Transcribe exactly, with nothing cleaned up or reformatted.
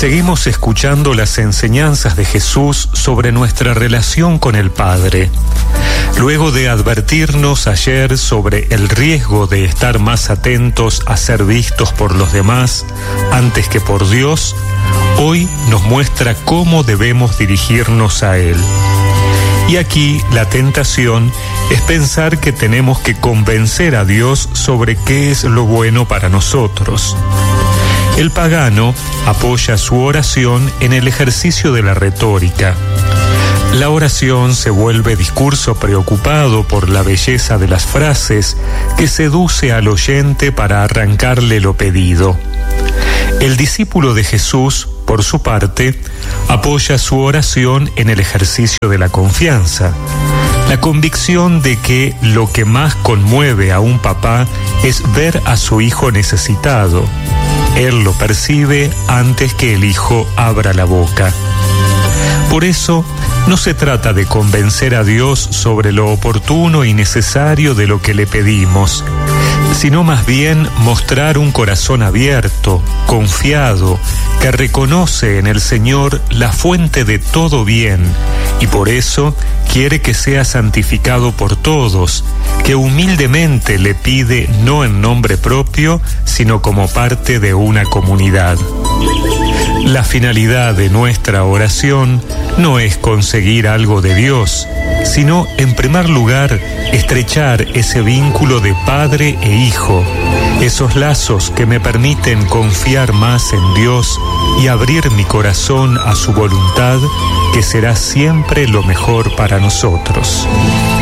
Seguimos escuchando las enseñanzas de Jesús sobre nuestra relación con el Padre. Luego de advertirnos ayer sobre el riesgo de estar más atentos a ser vistos por los demás antes que por Dios, hoy nos muestra cómo debemos dirigirnos a Él. Y aquí la tentación es pensar que tenemos que convencer a Dios sobre qué es lo bueno para nosotros. El pagano apoya su oración en el ejercicio de la retórica. La oración se vuelve discurso preocupado por la belleza de las frases que seduce al oyente para arrancarle lo pedido. El discípulo de Jesús, por su parte, apoya su oración en el ejercicio de la confianza. La convicción de que lo que más conmueve a un papá es ver a su hijo necesitado. Él lo percibe antes que el hijo abra la boca. Por eso, no se trata de convencer a Dios sobre lo oportuno y necesario de lo que le pedimos, sino más bien mostrar un corazón abierto, confiado, que reconoce en el Señor la fuente de todo bien y por eso quiere que sea santificado por todos, que humildemente le pide no en nombre propio, sino como parte de una comunidad. La finalidad de nuestra oración no es conseguir algo de Dios, sino, en primer lugar, estrechar ese vínculo de padre e hijo, esos lazos que me permiten confiar más en Dios y abrir mi corazón a su voluntad, que será siempre lo mejor para nosotros.